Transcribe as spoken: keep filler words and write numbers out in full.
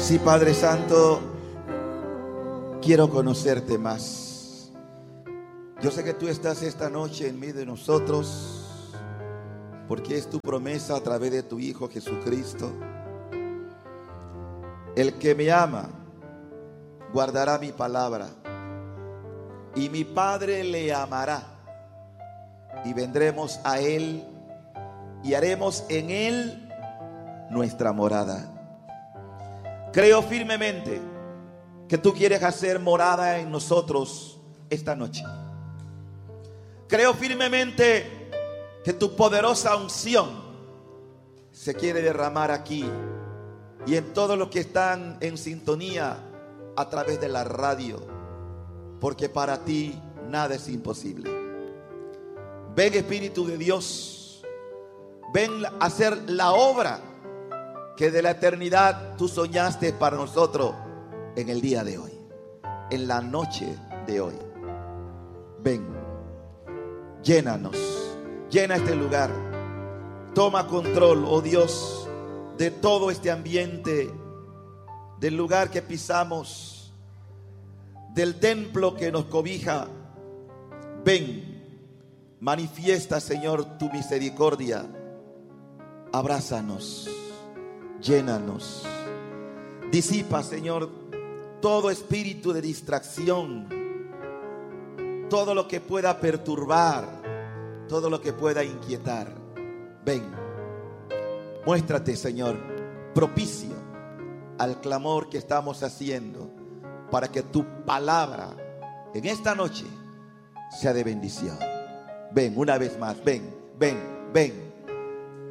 Sí, Padre Santo, quiero conocerte más. Yo sé que tú estás esta noche en medio de nosotros, porque es tu promesa a través de tu Hijo Jesucristo. El que me ama guardará mi palabra, y mi Padre le amará, y vendremos a Él y haremos en Él nuestra morada. Creo firmemente que tú quieres hacer morada en nosotros esta noche. Creo firmemente que tu poderosa unción se quiere derramar aquí y en todos los que están en sintonía a través de la radio, porque para ti nada es imposible. Ven, Espíritu de Dios, ven a hacer la obra que de la eternidad tú soñaste para nosotros en el día de hoy, en la noche de hoy. Ven, llénanos, llena este lugar, toma control, oh Dios, de todo este ambiente, del lugar que pisamos, del templo que nos cobija. Ven, manifiesta, Señor, tu misericordia, abrázanos, llénanos, disipa, Señor, todo espíritu de distracción, todo lo que pueda perturbar, todo lo que pueda inquietar. Ven, muéstrate, Señor, propicio al clamor que estamos haciendo, para que tu palabra en esta noche sea de bendición. Ven una vez más, ven, ven, ven.